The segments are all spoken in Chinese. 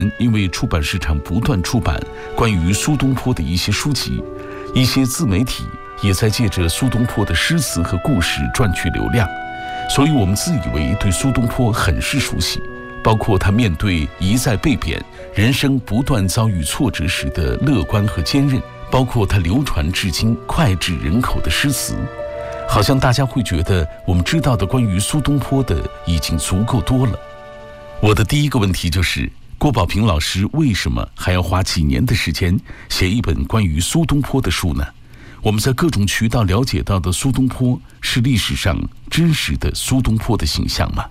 因为出版市场不断出版关于苏东坡的一些书籍，一些自媒体也在借着苏东坡的诗词和故事赚取流量，所以我们自以为对苏东坡很是熟悉，包括他面对一再被贬、人生不断遭遇挫折时的乐观和坚韧，包括他流传至今脍炙人口的诗词。好像大家会觉得我们知道的关于苏东坡的已经足够多了。我的第一个问题就是，郭宝平老师为什么还要花几年的时间写一本关于苏东坡的书呢？我们在各种渠道了解到的苏东坡是历史上真实的苏东坡的形象吗？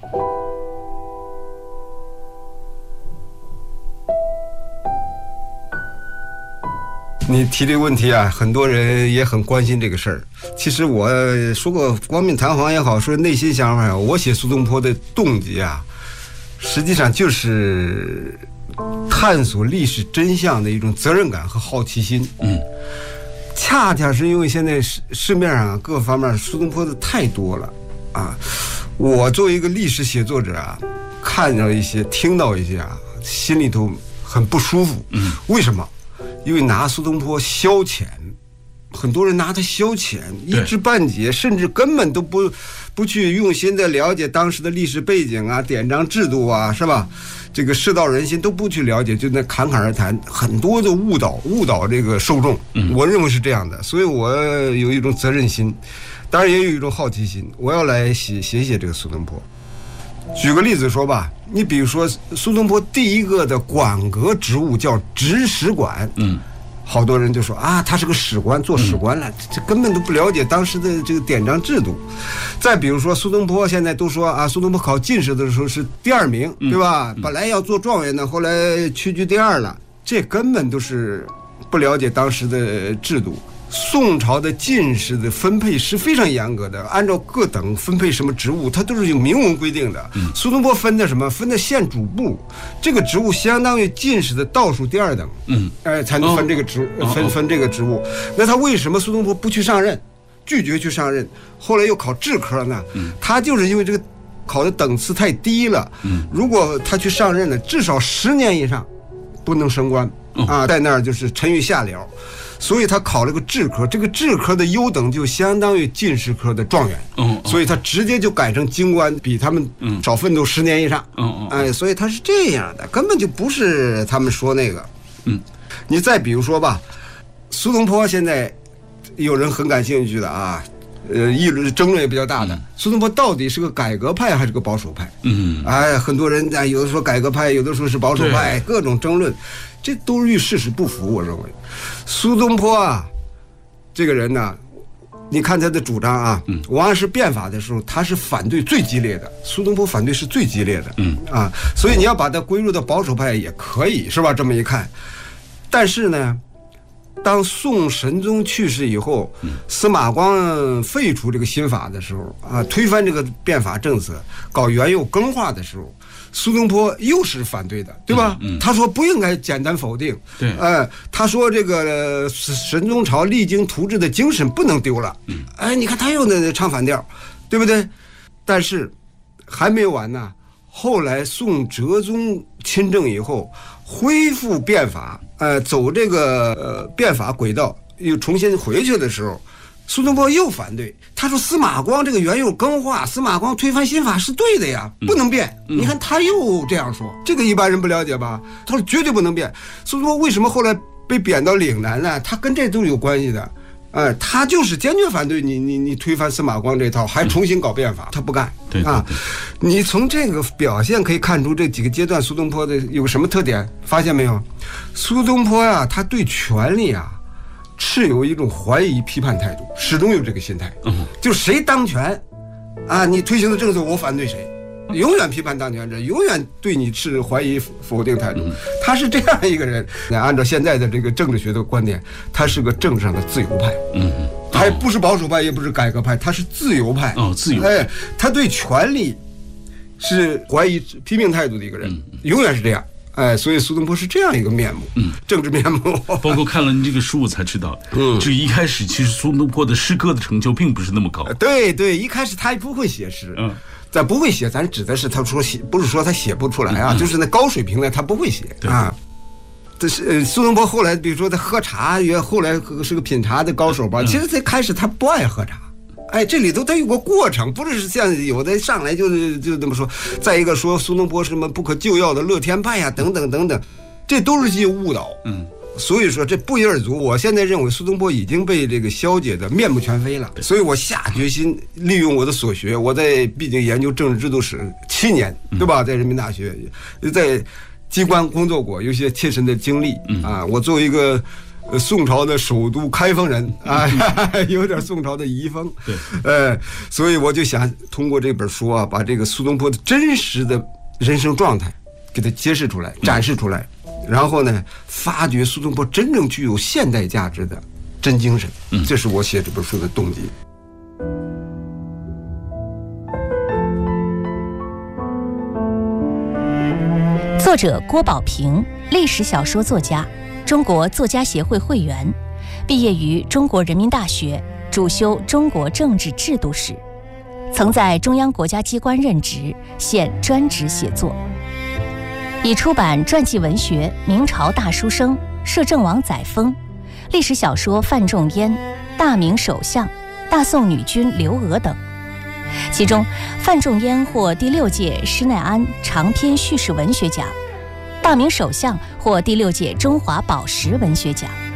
你提这个问题啊，很多人也很关心这个事儿。其实我说过冠冕堂皇也好，说内心想法，我写苏东坡的动机啊，实际上就是探索历史真相的一种责任感和好奇心。恰恰是因为现在市面上各方面苏东坡的太多了啊，我作为一个历史写作者啊，看到一些听到一些啊，心里头很不舒服。为什么？因为拿苏东坡消遣，很多人拿他消遣，一知半解，甚至根本都不去用心的了解当时的历史背景啊、典章制度啊，是吧？这个世道人心都不去了解，就那侃侃而谈，很多的误导这个受众。我认为是这样的，所以我有一种责任心，当然也有一种好奇心，我要来写这个苏东坡。举个例子说吧，你比如说苏东坡第一个的馆阁职务叫执史馆，好多人就说啊，他是个史官，做史官了，这根本都不了解当时的这个典章制度。再比如说苏东坡，现在都说啊，苏东坡考进士的时候是第2名，对吧？本来要做状元的，后来屈居第2了，这根本都是不了解当时的制度。宋朝的进士的分配是非常严格的，按照各等分配什么职务，它都是有明文规定的。苏东坡分的什么？分的县主簿，这个职务相当于进士的倒数第2等，才能分这个职分这个职务。那他为什么苏东坡不去上任，拒绝去上任，后来又考制科呢？他就是因为这个考的等次太低了。如果他去上任呢，至少10年以上不能升官啊，在那儿就是沉于下僚。所以他考了个制科，这个制科的优等就相当于进士科的状元，所以他直接就改成京官，比他们少奋斗10年以上。所以他是这样的，根本就不是他们说那个。你再比如说吧，苏东坡现在有人很感兴趣的啊，议论争论也比较大的，苏东坡到底是个改革派还是个保守派？很多人有的说改革派，有的说是保守派，各种争论。这都是与事实不符。我认为苏东坡啊这个人呢，你看他的主张啊，王安石变法的时候他是反对最激烈的，苏东坡反对是最激烈的。所以你要把他归入到保守派也可以，是吧？这么一看，但是呢，当宋神宗去世以后，司马光废除这个新法的时候啊，推翻这个变法政策，搞元佑更化的时候，苏东坡又是反对的，对吧？他说不应该简单否定，他说这个神宗朝励精图治的精神不能丢了。你看他又那唱反调，对不对？但是还没有完呢，后来宋哲宗亲政以后，恢复变法，走这个变法轨道，又重新回去的时候，苏东坡又反对，他说司马光这个元佑更化，司马光推翻新法是对的呀，不能变。你看他又这样说，这个一般人不了解吧？他说绝对不能变。苏东坡为什么后来被贬到岭南呢？他跟这都有关系的。他就是坚决反对你推翻司马光这套，还重新搞变法，他不干。你从这个表现可以看出这几个阶段苏东坡的有什么特点，发现没有？苏东坡啊，他对权力啊持有一种怀疑批判态度，始终有这个心态。就谁当权啊，你推行的政策我反对谁，永远批判当权者，永远对你持怀疑否定态度。他是这样一个人。按照现在的这个政治学的观点，他是个政治上的自由派。他也不是保守派，也不是改革派，他是自由派。自由。他对权力是怀疑批评态度的一个人，永远是这样。所以苏东坡是这样一个面目，政治面目。 包括看了你这个书我才知道，就一开始其实苏东坡的诗歌的成就并不是那么高。 对，一开始他也不会写诗。 咱不会写，咱指的是他说写，不是说他写不出来啊，就是那高水平的他不会写啊。这是苏东坡后来，比如说他喝茶，也后来是个品茶的高手吧。其实最开始他不爱喝茶，哎，这里头他有个过程，不是像有的上来就这么说。再一个说苏东坡什么不可救药的乐天派呀，等等等等，这都是些误导。所以说这不一而足。我现在认为苏东坡已经被这个消解的面目全非了，所以我下决心利用我的所学，我在毕竟研究政治制度史7年，对吧？在人民大学，在机关工作过，有些切身的经历啊。我作为一个宋朝的首都开封人啊，有点宋朝的遗风。所以我就想通过这本书啊，把这个苏东坡的真实的人生状态给它揭示出来，展示出来。然后呢，发掘苏东坡真正具有现代价值的真精神，这是我写这本书的动机。 作者郭宝平，历史小说作家，中国作家协会会员，毕业于中国人民大学，主修中国政治制度史，曾在中央国家机关任职，现专职写作。已出版传记文学《明朝大书生》、摄政王载沣，历史小说《范仲淹》、大明首相、大宋女君刘娥等。其中，范仲淹获第6届施耐庵长篇叙事文学奖，大明首相获第6届中华宝石文学奖。